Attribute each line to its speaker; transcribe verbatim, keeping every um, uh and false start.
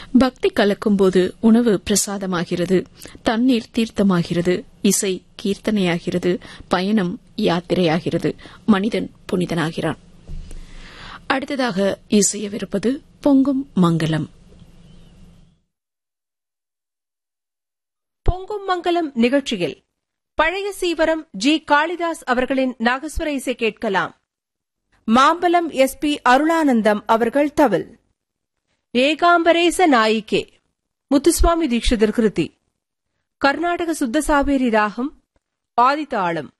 Speaker 1: பக்தி கலக்கும்போது உணவு பிரசாதமாகிறது, தண்ணீர் தீர்த்தமாகிறது, இசை கீர்த்தனையாகிறது, பயணம் யாத்திரையாகிறது, மனிதன் புனிதனாகிறான். அடுத்ததாக இசையவிருப்பது பொங்கும் மங்கலம்.
Speaker 2: பொங்கும் மங்கலம் நிகழ்ச்சியில் பழைய சீவரம் ஜி காளிதாஸ் அவர்களின் நாகஸ்வர இசை கேட்கலாம். மாம்பலம் எஸ் பி அருளானந்தம் அவர்கள் தவில். ஏகாம்பரேச நாயிகே முத்துசுவாமி தீட்சிதர் கிருதி. கர்நாடக சுத்த சாவேரி ராகம் ஆதிதாளம்.